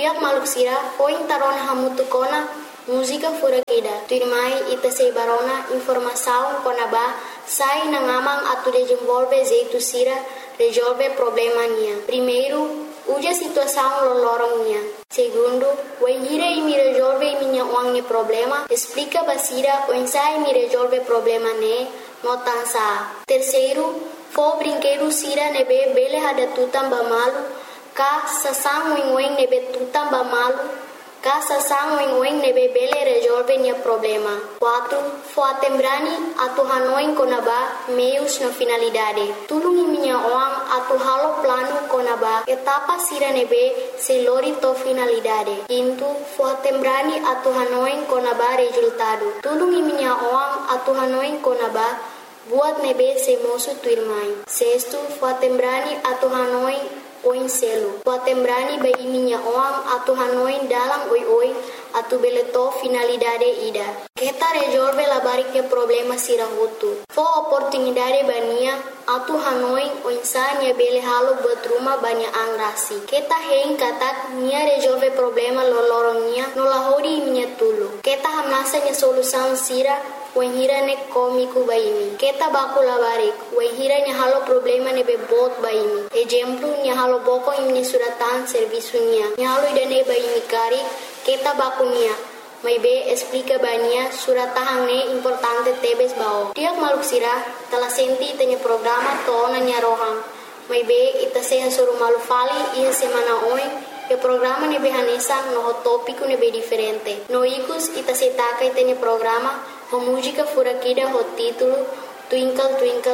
Tiak maluk sira, poin tarona hamutu kona, música furakida. Tu irmãe ita sei barona, informação konaba, sai na ngamang atu desenvolve jeito sira, resolve problema nia. Primeiro, uja situação lolorong nia. Segundo, o enhira e me resolve minha uang problema, explica basira, o ensai me resolve problema ne, notansa. Terceiro, fo brinquedo sira nebe bele hada tutam bamalu, ka sasang wing nebe tutam bamalu, ka sasang wing nebe bele resolve nia problema. 4. Fo atembrani atu hanoin konaba meios na finalidade. Tulungi minha uang atu halo plano konaba etapa sira nebe selori to finalidade. 5. Fo atembrani atu hanoin konaba resultado. Tulungi minha uang atu hanoin konaba buat nebe semoso tu irmãe. 6. Fo atembrani atu hanoin oin selo. Fo atembrani bai minha uang atu hanoin dalam oi atu beleto finalidade ida. Kita resolve la bariknya problema sira hutu. Fo oportunidade bania atu hanoin oinsanya bele halo buat rumah banyak angrasi. Kita hein katak nia resolve problema lolorongnya nolahori minha tulu. Kita hamnasanya solução sira wenhira ne komiku baimi. Kita baku labarik, wenhira nya halo problema ne bebot baimi. Exemplo, nya halo boko imni suratan serviço nya. Nya halo idane baimi kari, kita baku nia. Mai be explica bania suratahang ne importante tebes bao. Tiak maluk sira, telah senti tanya programa tona nya rohang. Mai be ita seha suru malu fali ia semana oin. E programa ne behanesa no tópico ne be diferente. No ikus ita setaka itanya programa, ho música furakida ho título Twinkle Twinkle